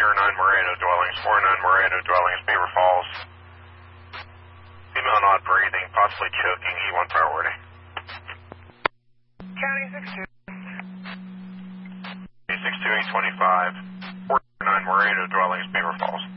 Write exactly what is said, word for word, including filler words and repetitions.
zero nine Moreno dwellings, four nine Moreno dwellings, Beaver Falls. Female not breathing, possibly choking, E one priority. County six two. six two eight twenty-five, four nine Moreno dwellings, Beaver Falls.